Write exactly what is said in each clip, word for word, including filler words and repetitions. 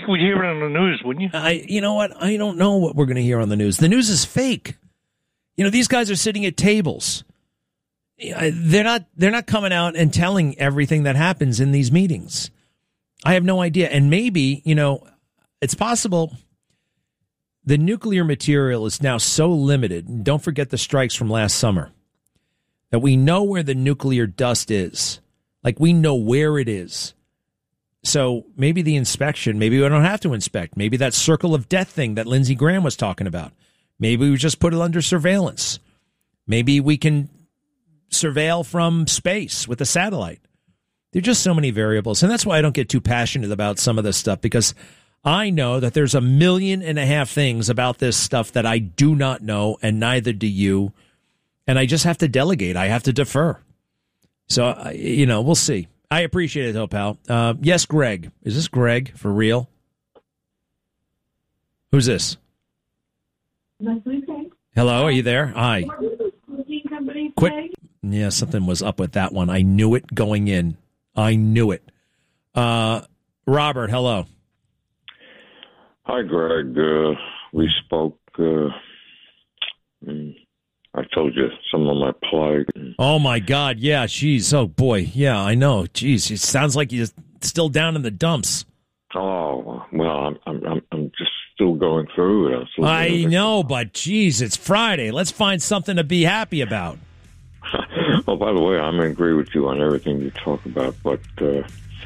We'd hear it on the news, wouldn't you? I, you know what? I don't know what we're going to hear on the news. The news is fake. You know, these guys are sitting at tables. They're not. They're not coming out and telling everything that happens in these meetings. I have no idea. And maybe, you know, it's possible the nuclear material is now so limited. And don't forget the strikes from last summer, that we know where the nuclear dust is. Like, we know where it is. So maybe the inspection, maybe we don't have to inspect. Maybe that circle of death thing that Lindsey Graham was talking about. Maybe we just put it under surveillance. Maybe we can surveil from space with a satellite. There are just so many variables. And that's why I don't get too passionate about some of this stuff, because I know that there's a million and a half things about this stuff that I do not know, and neither do you. And I just have to delegate. I have to defer. So, you know, we'll see. I appreciate it, though, pal. Uh, yes, Greg. Is this Greg for real? Who's this? Hello, are you there? Hi. Quit. Yeah, something was up with that one. I knew it going in. I knew it. Uh, Robert, hello. Hi, Greg. Uh, we spoke. Uh, I told you some of my plight. Oh, my God. Yeah, jeez. Oh, boy. Yeah, I know. Jeez, it sounds like you're still down in the dumps. Oh, well, I'm I'm I'm just still going through it. I know, but, jeez, it's Friday. Let's find something to be happy about. Oh, by the way, I'm in agree with you on everything you talk about, but, uh,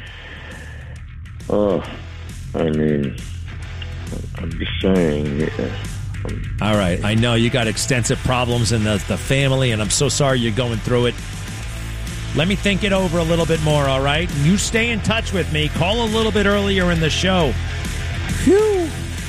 uh, I mean, I'm just saying. Yeah, I'm, All right, I know you got extensive problems in the, the family, and I'm so sorry you're going through it. Let me think it over a little bit more, all right? You stay in touch with me. Call a little bit earlier in the show. Phew.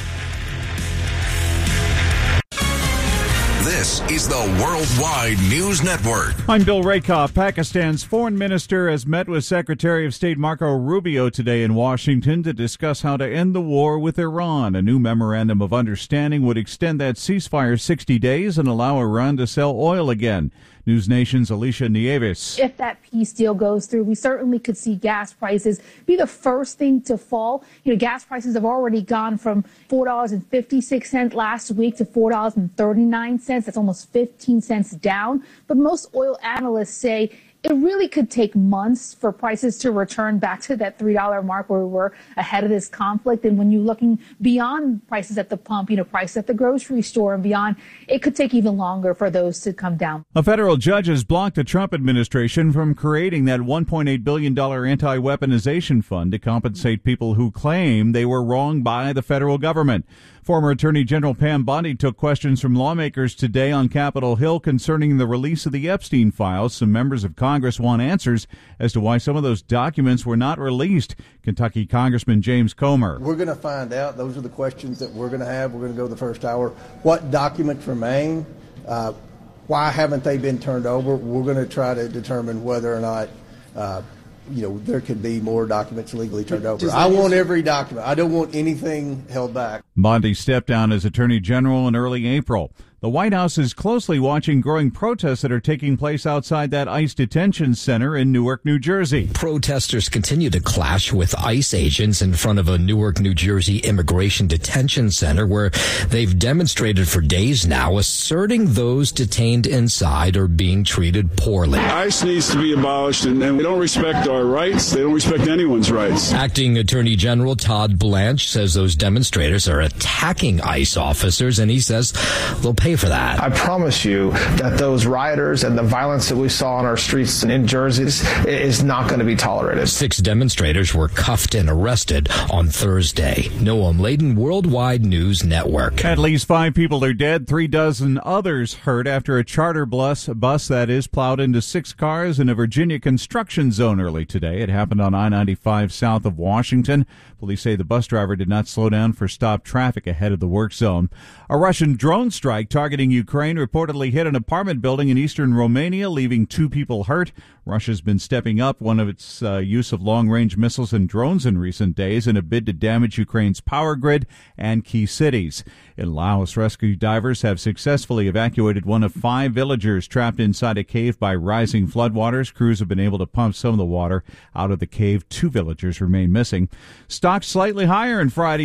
This is the Worldwide News Network. I'm Bill Rakoff. Pakistan's foreign minister has met with Secretary of State Marco Rubio today in Washington to discuss how to end the war with Iran. A new memorandum of understanding would extend that ceasefire sixty days and allow Iran to sell oil again. News Nation's Alicia Nieves. If that peace deal goes through, we certainly could see gas prices be the first thing to fall. You know, gas prices have already gone from four dollars and fifty-six cents last week to four dollars and thirty-nine cents. That's almost fifteen cents down. But most oil analysts say it really could take months for prices to return back to that three dollar mark where we were ahead of this conflict. And when you're looking beyond prices at the pump, you know, prices at the grocery store and beyond, it could take even longer for those to come down. A federal judge has blocked the Trump administration from creating that one point eight billion dollars anti-weaponization fund to compensate people who claim they were wronged by the federal government. Former Attorney General Pam Bondi took questions from lawmakers today on Capitol Hill concerning the release of the Epstein files. Some members of Congress want answers as to why some of those documents were not released. Kentucky Congressman James Comer. We're going to find out. Those are the questions that we're going to have. We're going to go the first hour. What documents remain? Uh, why haven't they been turned over? We're going to try to determine whether or not uh, you know, there could be more documents legally turned over. I want every document. I don't want anything held back. Bondi stepped down as Attorney General in early April. The White House is closely watching growing protests that are taking place outside that ICE detention center in Newark, New Jersey. Protesters continue to clash with ICE agents in front of a Newark, New Jersey immigration detention center where they've demonstrated for days now, asserting those detained inside are being treated poorly. ICE needs to be abolished, and, and we don't respect our rights. They don't respect anyone's rights. Acting Attorney General Todd Blanche says those demonstrators are attacking ICE officers, and he says they'll pay for that. I promise you that those rioters and the violence that we saw on our streets in Jersey is not going to be tolerated. Six demonstrators were cuffed and arrested on Thursday. Noam Laden, Worldwide News Network. At least five people are dead, three dozen others hurt after a charter bus, bus that is plowed into six cars in a Virginia construction zone early today. It happened on I ninety-five south of Washington. Police say the bus driver did not slow down for stopped traffic ahead of the work zone. A Russian drone strike took targeting Ukraine reportedly hit an apartment building in eastern Romania, leaving two people hurt. Russia's been stepping up one of its uh, use of long-range missiles and drones in recent days in a bid to damage Ukraine's power grid and key cities. In Laos, rescue divers have successfully evacuated one of five villagers trapped inside a cave by rising floodwaters. Crews have been able to pump some of the water out of the cave. Two villagers remain missing. Stocks slightly higher in Friday.